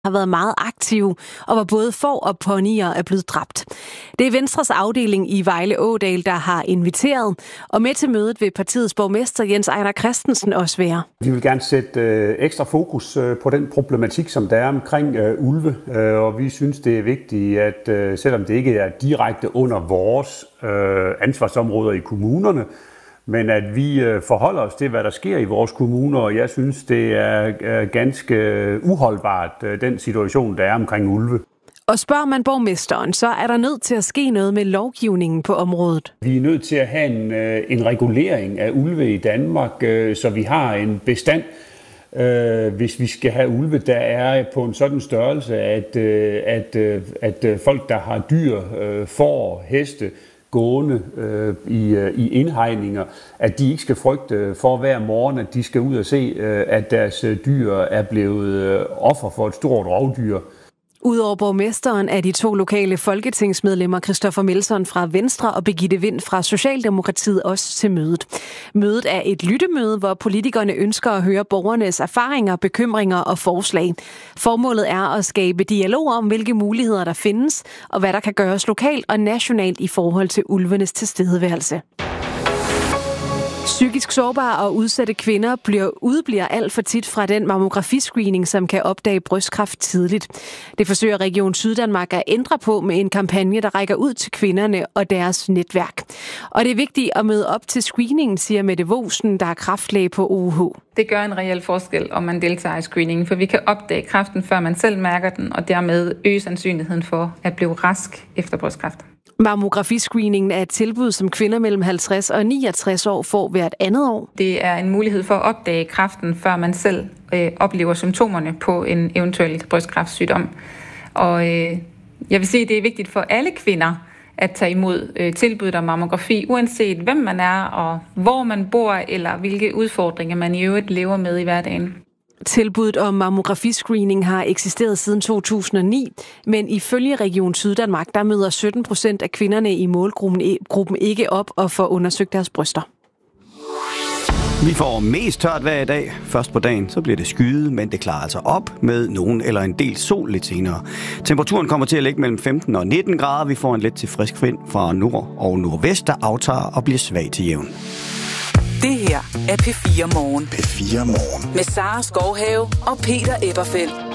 har været meget aktive, og hvor både får og ponyer er blevet dræbt. Det er Venstres afdeling i Vejle Ådal, der har inviteret, og med til mødet vil partiets borgmester Jens Ejner Christensen også være. Vi vil gerne sætte ekstra fokus på den problematik, som der er omkring ulve, og vi synes, det er vigtigt, at selvom det ikke er direkte under vores ansvarsområder i kommunerne, men at vi forholder os til, hvad der sker i vores kommuner, og jeg synes, det er ganske uholdbart, den situation, der er omkring ulve. Og spørger man borgmesteren, så er der nødt til at ske noget med lovgivningen på området. Vi er nødt til at have en regulering af ulve i Danmark, så vi har en bestand, hvis vi skal have ulve, der er på en sådan størrelse, at folk, der har dyr, får, heste, gående i indhegninger, at de ikke skal frygte for hver morgen, at de skal ud og se, at deres dyr er blevet offer for et stort rovdyr. Udover borgmesteren er de 2 lokale folketingsmedlemmer Christoffer Melson fra Venstre og Birgitte Vind fra Socialdemokratiet også til mødet. Mødet er et lyttemøde, hvor politikerne ønsker at høre borgernes erfaringer, bekymringer og forslag. Formålet er at skabe dialog om, hvilke muligheder der findes, og hvad der kan gøres lokalt og nationalt i forhold til ulvenes tilstedeværelse. Psykisk sårbare og udsatte kvinder udebliver alt for tit fra den mammografiscreening, som kan opdage brystkræft tidligt. Det forsøger Region Syddanmark at ændre på med en kampagne, der rækker ud til kvinderne og deres netværk. Og det er vigtigt at møde op til screeningen, siger Mette Vosen, der er kræftlæge på OUH. Det gør en reel forskel, om man deltager i screeningen, for vi kan opdage kræften, før man selv mærker den, og dermed øge sandsynligheden for at blive rask efter brystkræft. Mammografiscreeningen er et tilbud, som kvinder mellem 50 og 69 år får hvert andet år. Det er en mulighed for at opdage kræften, før man selv oplever symptomerne på en eventuel brystkræftsygdom. Og jeg vil sige, at det er vigtigt for alle kvinder at tage imod tilbuddet om mammografi, uanset hvem man er og hvor man bor, eller hvilke udfordringer man i øvrigt lever med i hverdagen. Tilbuddet om mammografiscreening har eksisteret siden 2009, men ifølge Region Syddanmark, der møder 17% af kvinderne i målgruppen ikke op og får undersøgt deres bryster. Vi får mest tørt hver dag. Først på dagen, så bliver det skyet, men det klarer altså op med nogen eller en del sol lidt senere. Temperaturen kommer til at ligge mellem 15 og 19 grader. Vi får en let til frisk vind fra nord og nordvest, der aftager og bliver svag til jævn. Det her er P4 Morgen. P4 Morgen. Med Sara Skovhave og Peter Eberfeldt.